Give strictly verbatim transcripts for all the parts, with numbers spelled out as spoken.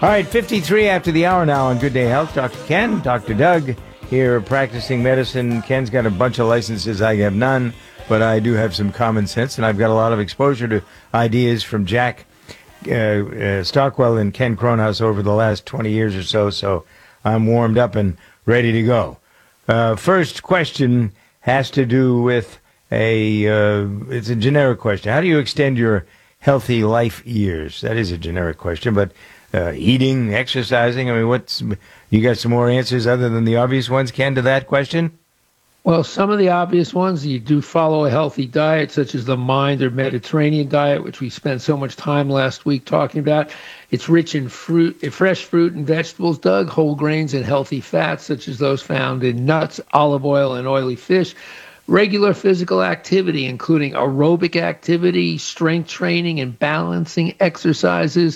All right, fifty-three after the hour now on Good Day Health. Doctor Ken, Doctor Doug here practicing medicine. Ken's got a bunch of licenses. I have none, but I do have some common sense, and I've got a lot of exposure to ideas from Jack uh, uh, Stockwell and Ken Kronhaus over the last twenty years or so, so I'm warmed up and ready to go. Uh, first question has to do with a, uh, it's a generic question. How do you extend your healthy life years? That is a generic question, but Uh, eating, exercising. I mean, what's you got some more answers other than the obvious ones, Ken, to that question? Well, some of the obvious ones, you do follow a healthy diet, such as the Mind or Mediterranean diet, which we spent so much time last week talking about. It's rich in fruit, fresh fruit and vegetables, Doug, whole grains and healthy fats, such as those found in nuts, olive oil, and oily fish. Regular physical activity, including aerobic activity, strength training, and balancing exercises.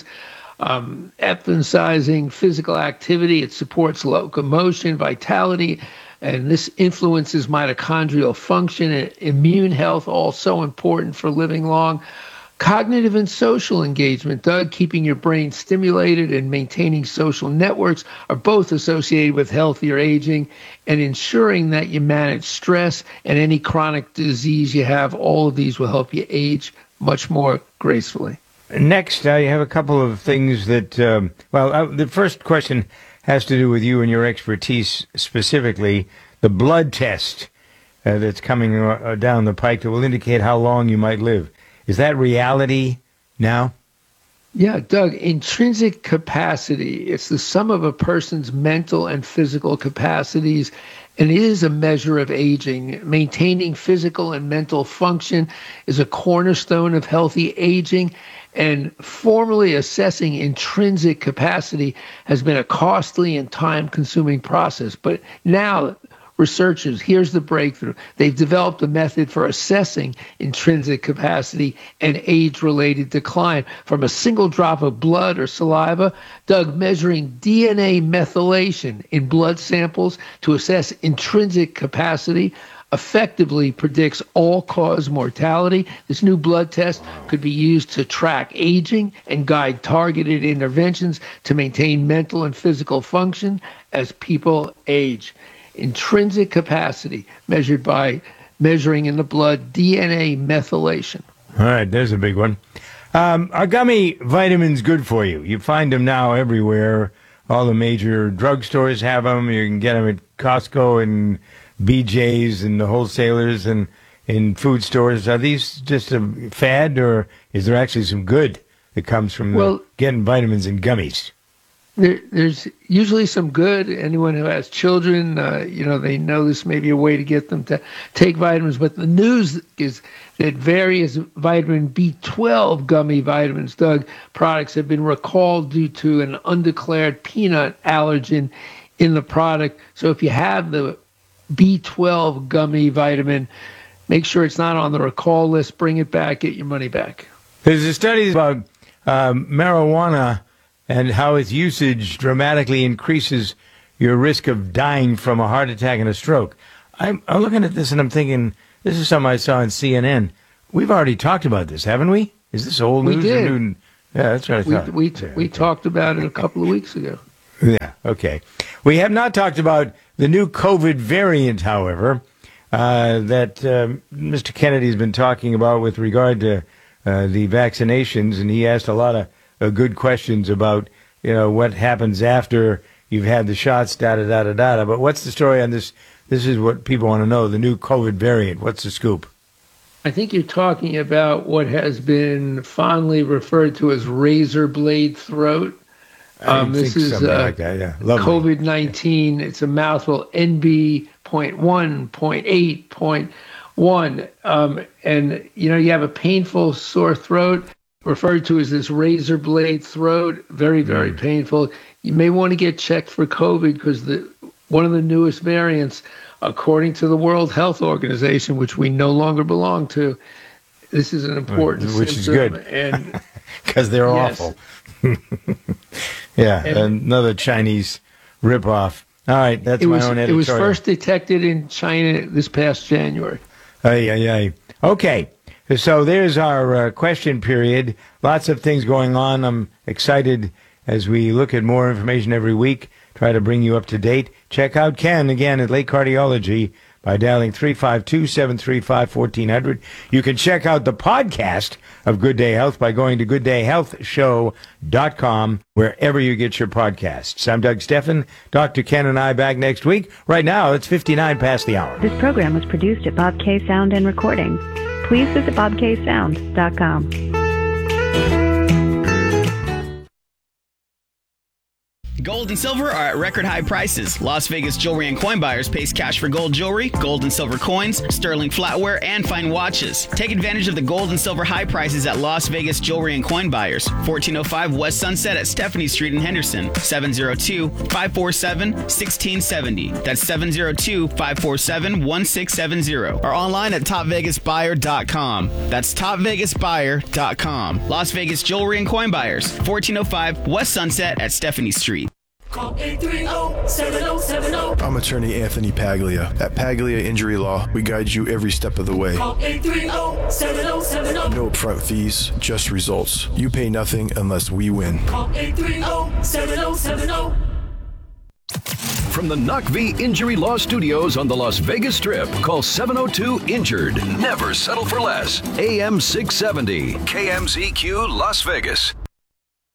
Um, emphasizing physical activity. It supports locomotion, vitality, and this influences mitochondrial function and immune health, all so important for living long. Cognitive and social engagement, Doug, keeping your brain stimulated and maintaining social networks are both associated with healthier aging, and ensuring that you manage stress and any chronic disease you have. All of these will help you age much more gracefully. Next, I have a couple of things that, um, well, uh, the first question has to do with you and your expertise, specifically the blood test uh, that's coming uh, down the pike that will indicate how long you might live. Is that reality now? Yeah, Doug, intrinsic capacity, it's the sum of a person's mental and physical capacities, and it is a measure of aging. Maintaining physical and mental function is a cornerstone of healthy aging, and formally assessing intrinsic capacity has been a costly and time-consuming process. But now, researchers, here's the breakthrough. They've developed a method for assessing intrinsic capacity and age-related decline from a single drop of blood or saliva. Doug, measuring D N A methylation in blood samples to assess intrinsic capacity effectively predicts all-cause mortality. This new blood test could be used to track aging and guide targeted interventions to maintain mental and physical function as people age. Intrinsic capacity measured by measuring in the blood D N A methylation. All right, there's a big one. Um, are gummy vitamins good for you? You find them now everywhere. All the major drugstores have them. You can get them at Costco and B J's and the wholesalers and in food stores. Are these just a fad, or is there actually some good that comes from the, well, getting vitamins in gummies? There, there's usually some good. Anyone who has children, uh, you know, they know this may be a way to get them to take vitamins. But the news is that various vitamin B twelve gummy vitamins, Doug, products have been recalled due to an undeclared peanut allergen in the product. So if you have the B twelve gummy vitamin, make sure it's not on the recall list. Bring it back. Get your money back. There's a study about um, marijuana and how its usage dramatically increases your risk of dying from a heart attack and a stroke. I'm, I'm looking at this and I'm thinking, this is something I saw on C N N. We've already talked about this, haven't we? Is this old news? We did. Or new? Yeah, that's what I thought. We, we, yeah, we okay. talked about it a couple of weeks ago. Yeah, okay. We have not talked about the new COVID variant, however, uh, that uh, Mister Kennedy has been talking about with regard to uh, the vaccinations, and he asked a lot of uh, good questions about, you know, what happens after you've had the shots, da-da-da-da-da. But what's the story on this? This is what people want to know, the new COVID variant. What's the scoop? I think you're talking about what has been fondly referred to as razor blade throat. Um, this is uh, like that, yeah. COVID nineteen. It's a mouthful. N B point one, point eight, point one. Um, and, you know, you have a painful sore throat, referred to as this razor blade throat. Very, very mm. painful. You may want to get checked for COVID because the one of the newest variants, according to the World Health Organization, which we no longer belong to, this is an important Which symptom. is good. And because they're yes. awful. Yeah, and another Chinese ripoff. All right, that's it my was, own editorial. It was first detected in China this past January. Aye, aye, aye. Okay, so there's our uh, question period. Lots of things going on. I'm excited as we look at more information every week, try to bring you up to date. Check out Ken again at Lake Cardiology by dialing three five two, seven three five, one four zero zero. You can check out the podcast of Good Day Health by going to good day health show dot com, wherever you get your podcasts. I'm Doug Steffen. Doctor Ken and I back next week. Right now, it's fifty-nine past the hour. This program was produced at Bob K Sound and Recording. Please visit bob k sound dot com. Gold and silver are at record high prices. Las Vegas jewelry and coin buyers pays cash for gold jewelry, gold and silver coins, sterling flatware, and fine watches. Take advantage of the gold and silver high prices at Las Vegas jewelry and coin buyers. fourteen oh five West Sunset at Stephanie Street in Henderson. seven oh two, five four seven, one six seven oh. That's seven oh two, five four seven, one six seven oh. Or online at top vegas buyer dot com. That's top vegas buyer dot com. Las Vegas jewelry and coin buyers. fourteen oh five West Sunset at Stephanie Street. Call eight three zero, seven zero seven zero. I'm attorney Anthony Paglia. At Paglia Injury Law, we guide you every step of the way. Call eight three zero, seven zero seven zero. No upfront fees, just results. You pay nothing unless we win. Call eight three zero, seven zero seven zero. From the N U C V Injury Law Studios on the Las Vegas Strip, call seven oh two injured. Never settle for less. A M six seventy, K M Z Q Las Vegas.